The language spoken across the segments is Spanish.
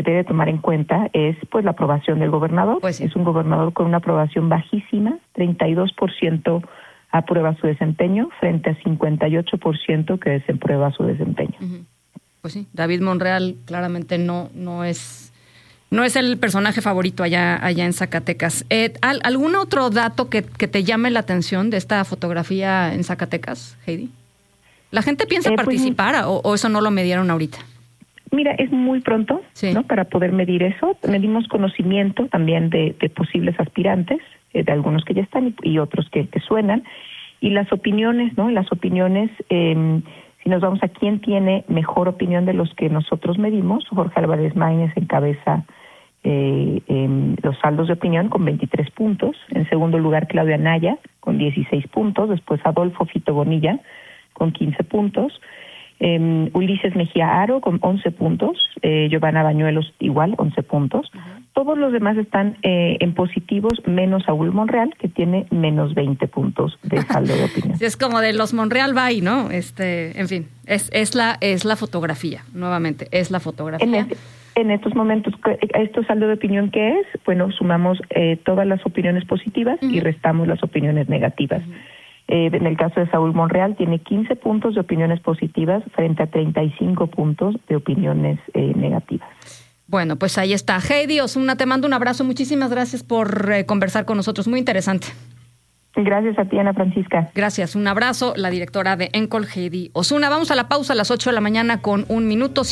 se debe tomar en cuenta es pues la aprobación del gobernador. Pues sí. Es un gobernador con una aprobación bajísima, 32% aprueba su desempeño frente a 58% que desaprueba su desempeño. Uh-huh. Pues sí, David Monreal claramente no es el personaje favorito allá en Zacatecas. ¿Algún otro dato que te llame la atención de esta fotografía en Zacatecas, Heidi? ¿La gente piensa participar o eso no lo midieron ahorita? Mira, es muy pronto, sí, ¿no? Para poder medir eso. Medimos conocimiento también de posibles aspirantes, de algunos que ya están y otros que suenan. Y las opiniones, ¿no? Las opiniones, si nos vamos a quién tiene mejor opinión de los que nosotros medimos, Jorge Álvarez Maínez encabeza los saldos de opinión con 23 puntos. En segundo lugar, Claudia Anaya con 16 puntos. Después Adolfo Fito Bonilla con 15 puntos. Ulises Mejía Aro con 11 puntos. Giovanna Bañuelos igual, 11 puntos. Uh-huh. Todos los demás están en positivos, menos Saúl Monreal, que tiene menos 20 puntos de saldo de opinión. Es como de los Monreal bye, ¿no? En fin, es la fotografía, nuevamente, es la fotografía. En estos momentos, ¿esto saldo de opinión qué es? Bueno, sumamos todas las opiniones positivas y restamos las opiniones negativas. En el caso de Saúl Monreal, tiene 15 puntos de opiniones positivas frente a 35 puntos de opiniones negativas. Bueno, pues ahí está. Heidi Osuna, te mando un abrazo. Muchísimas gracias por conversar con nosotros. Muy interesante. Gracias a ti, Ana Francisca. Gracias. Un abrazo. La directora de ENCOL, Heidi Osuna. Vamos a la pausa a las 8 de la mañana con 1 minuto,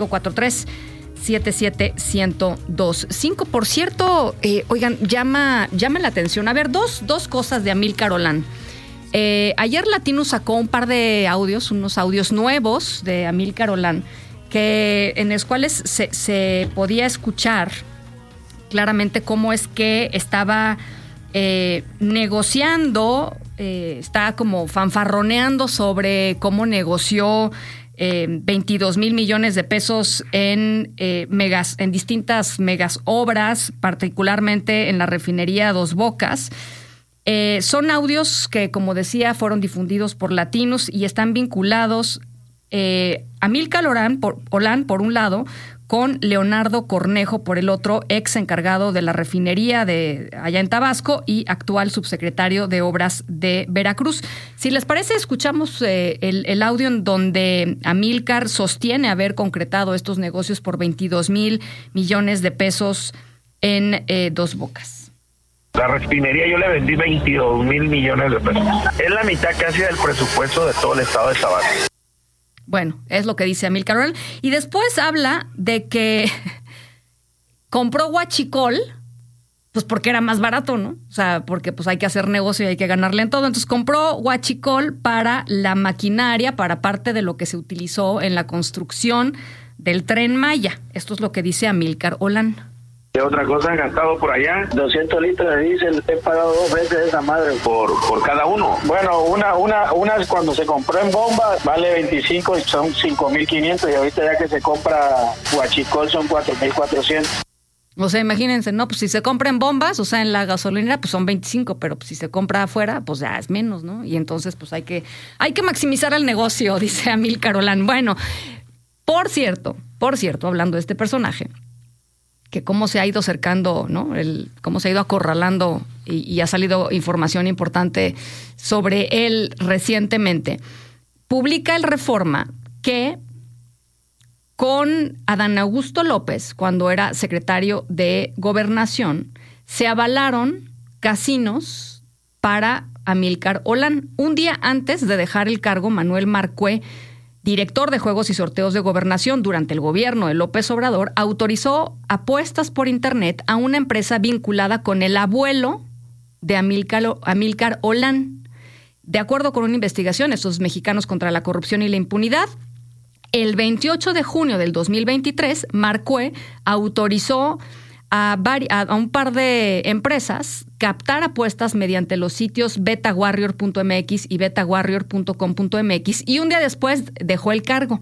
5543-77125. Por cierto, oigan, llama la atención. A ver, dos cosas de Amílcar Olán. Ayer Latino sacó un par de audios, unos audios nuevos de Amílcar Olán, en los cuales se podía escuchar claramente cómo es que estaba negociando, está como fanfarroneando sobre cómo negoció 22 mil millones de pesos en distintas megas obras, particularmente en la refinería Dos Bocas. Son audios que, como decía, fueron difundidos por Latinos y están vinculados Amílcar Olán, por un lado, con Leonardo Cornejo, por el otro, ex encargado de la refinería allá en Tabasco y actual subsecretario de Obras de Veracruz. Si les parece, escuchamos el audio en donde Amílcar sostiene haber concretado estos negocios por 22 mil millones de pesos en Dos Bocas. La refinería yo le vendí 22 mil millones de pesos. Es la mitad casi del presupuesto de todo el estado de Tabasco. Bueno, es lo que dice Amílcar Olán. Y después habla de que compró Huachicol, pues porque era más barato, ¿no? O sea, porque pues hay que hacer negocio y hay que ganarle en todo. Entonces compró Huachicol para la maquinaria, para parte de lo que se utilizó en la construcción del Tren Maya. Esto es lo que dice Amílcar Olán. ¿Qué otra cosa han gastado por allá? 200 litros de diésel, he pagado 2 veces esa madre por cada uno. Bueno, una cuando se compró en bomba vale 25 y son 5.500 y ahorita ya que se compra Huachicol son 4.400. O sea, imagínense, ¿no? Pues si se compra en bombas, o sea, en la gasolinera, pues son 25, pero pues si se compra afuera, pues ya es menos, ¿no? Y entonces, pues hay que maximizar el negocio, dice Amílcar Olán. Bueno, por cierto, hablando de este personaje, que cómo se ha ido cercando, ¿no? Cómo se ha ido acorralando y ha salido información importante sobre él recientemente. Publica el Reforma que con Adán Augusto López, cuando era secretario de Gobernación, se avalaron casinos para Amílcar Olán. Un día antes de dejar el cargo, Manuel Marcué, director de Juegos y Sorteos de Gobernación durante el gobierno de López Obrador, autorizó apuestas por internet a una empresa vinculada con el abuelo de Amílcar Olán. De acuerdo con una investigación, estos mexicanos contra la corrupción y la impunidad, el 28 de junio del 2023, Marcué autorizó a un par de empresas captar apuestas mediante los sitios betawarrior.mx y betawarrior.com.mx y un día después dejó el cargo.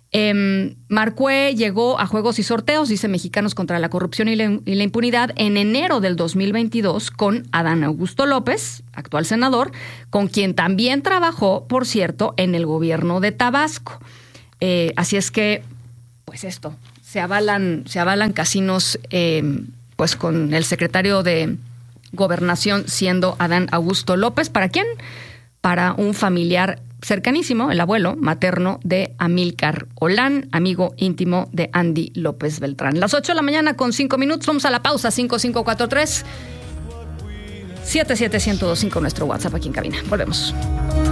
Marcué llegó a Juegos y Sorteos, dice Mexicanos contra la Corrupción y la Impunidad, en enero del 2022 con Adán Augusto López, actual senador, con quien también trabajó, por cierto, en el gobierno de Tabasco. Así es que, pues esto se avalan casinos, pues con el secretario de Gobernación siendo Adán Augusto López. ¿Para quién? Para un familiar cercanísimo, el abuelo materno de Amílcar Olán, amigo íntimo de Andy López Beltrán. Las 8 de la mañana con 5 minutos. Vamos a la pausa. 5543 77125, nuestro WhatsApp aquí en cabina. Volvemos.